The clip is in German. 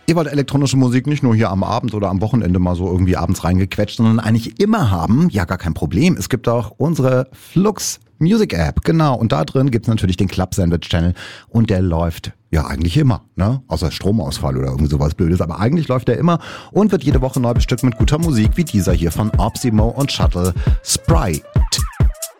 Ihr wollt elektronische Musik nicht nur hier am Abend oder am Wochenende mal so irgendwie abends reingequetscht, sondern eigentlich immer haben? Ja, gar kein Problem. Es gibt auch unsere Flux Music App, genau. Und da drin gibt's natürlich den Club Sandwich Channel und der läuft ja eigentlich immer, ne? Außer Stromausfall oder irgendwie sowas Blödes. Aber eigentlich läuft der immer und wird jede Woche neu bestückt mit guter Musik wie dieser hier von Opsimo und Shuttle Spry.